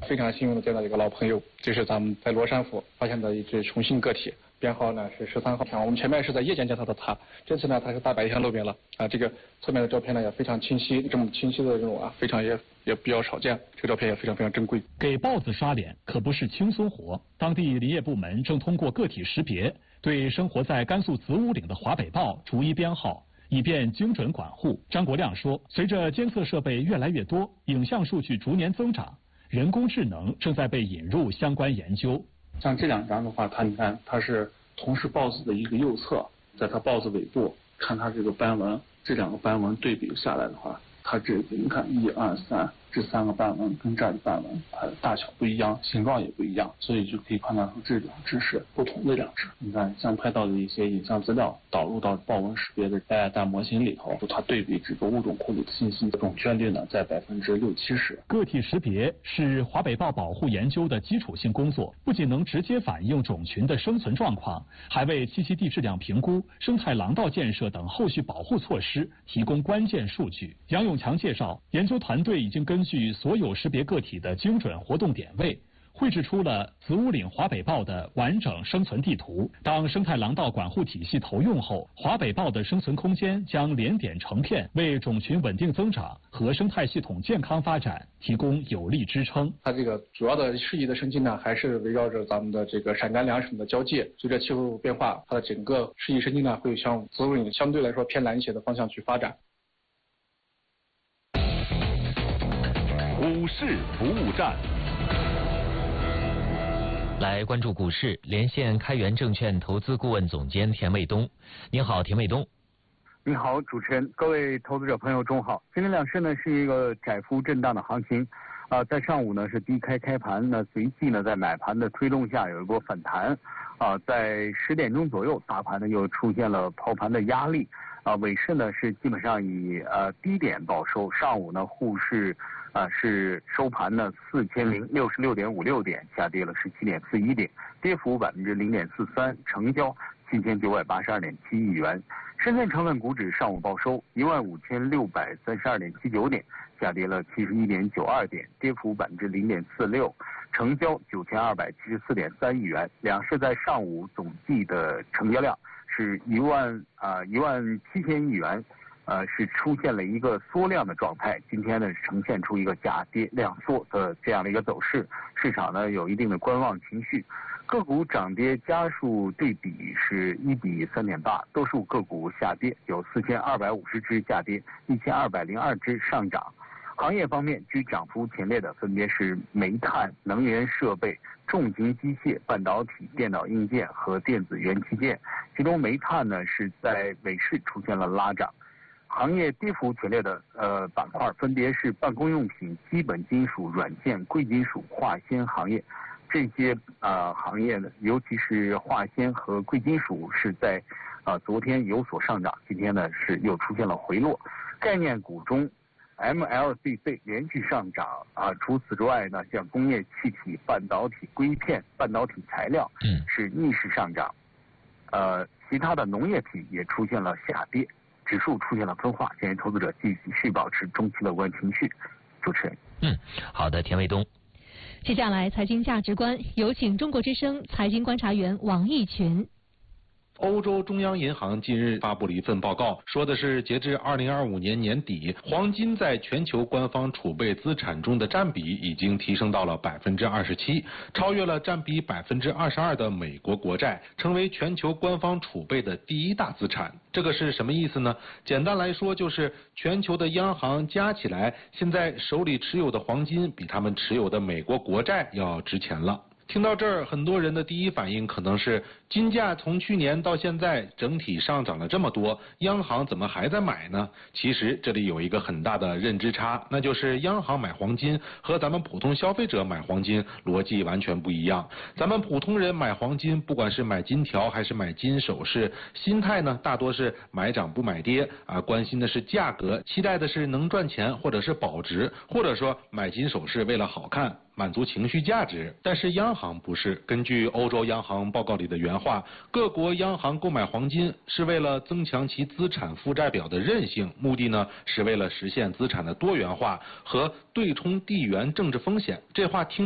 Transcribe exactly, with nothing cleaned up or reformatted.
非常幸运的见到一个老朋友，这是咱们在罗山府发现的一只雄性个体，编号呢是十三号。我们前面是在夜间见到的它，这次呢它是大白天露面了啊。这个侧面的照片呢也非常清晰，这么清晰的这种啊，非常也也比较少见。这个照片也非常非常珍贵。 给豹子刷脸可不是轻松活，当地林业部门正通过个体识别，对生活在甘肃子午岭的华北豹逐一编号，以便精准管护。张国亮说，随着监测设备越来越多，影像数据逐年增长，人工智能正在被引入相关研究。 像这两张的话，它你看它是同是豹子的一个右侧，在它豹子尾部看它这个斑纹，这两个斑纹对比下来的话，它这个你看一二三这三个斑纹跟这儿的斑纹它的大小不一样，形状也不一样，所以就可以判断出这两只是不同的两只。你看像拍到的一些影像资料导入到豹纹识别的 A I 大模型里头，它对比这个物种库里的信息，准确率呢在百分之六七十。 个体识别是华北豹保护研究的基础性工作，不仅能直接反映种群的生存状况，还为栖息地质量评估、生态廊道建设等后续保护措施提供关键数据。杨永强介绍，研究团队已经根据所有识别个体的精准活动点位，绘制出了子午岭华北豹的完整生存地图。当生态廊道管护体系投用后，华北豹的生存空间将连点成片，为种群稳定增长和生态系统健康发展提供有力支撑。 它这个主要的适宜的生境呢，还是围绕着咱们的这个陕甘两省的交界。随着气候变化，它的整个适宜生境呢，会向子午岭相对来说偏南一些的方向去发展。 股市服务站， 来关注股市，连线开元证券投资顾问总监田卫东。您好，田卫东。 你好，主持人，各位投资者朋友，中午好。今天两市呢是一个窄幅震荡的行情，啊、呃，在上午呢是低开开盘，那随即呢在买盘的推动下有一波反弹，啊、呃，在十点钟左右，大盘呢又出现了抛盘的压力，啊、呃，尾市呢是基本上以呃低点报收，上午呢沪市。啊、呃，是收盘呢四千零六十六点五六点，下跌了十七点四一点，跌幅百分之零点四三，成交七千九百八十二点七亿元。深圳成分股指上午报收一万五千六百三十二点七九点，下跌了七十一点九二点，跌幅百分之零点四六，成交九千二百七十四点三亿元。两市在上午总计的成交量是一万啊一万七千亿元。呃，是出现了一个缩量的状态，今天呢呈现出一个假跌量缩的这样的一个走势，市场呢有一定的观望情绪，个股涨跌家数对比是一比三点八，多数个股下跌，有四千二百五十只下跌，一千二百零二只上涨。行业方面，居涨幅前列的分别是煤炭、能源设备、重型机械、半导体、电脑硬件和电子元器件，其中煤炭呢是在尾市出现了拉涨。行业跌幅前列的呃板块分别是办公用品、基本金属、软件、贵金属、化纤行业。这些啊、呃、行业呢，尤其是化纤和贵金属是在啊、呃、昨天有所上涨，今天呢是又出现了回落。概念股中 ，M L C C 连续上涨啊、呃。除此之外呢，像工业气体、半导体、硅片、半导体材料是逆势上涨。呃，其他的农业品也出现了下跌。指数出现了分化，建议投资者继续保持中期乐观情绪。主持人， 嗯，好的，田卫东。 接下来财经价值观，有请中国之声财经观察员王毅群。 欧洲中央银行近日发布了一份报告，说的是截至二零二五年年底，黄金在全球官方储备资产中的占比已经提升到了百分之二十七，超越了占比百分之二十二的美国国债，成为全球官方储备的第一大资产。这个是什么意思呢？简单来说，就是全球的央行加起来，现在手里持有的黄金比他们持有的美国国债要值钱了。听到这儿，很多人的第一反应可能是金价从去年到现在整体上涨了这么多，央行怎么还在买呢？其实这里有一个很大的认知差，那就是央行买黄金和咱们普通消费者买黄金逻辑完全不一样。咱们普通人买黄金，不管是买金条还是买金首饰，心态呢大多是买涨不买跌啊，关心的是价格，期待的是能赚钱或者是保值，或者说买金首饰为了好看，满足情绪价值。但是央行不是，根据欧洲央行报告里的原话，各国央行购买黄金是为了增强其资产负债表的韧性，目的呢是为了实现资产的多元化和对冲地缘政治风险。这话听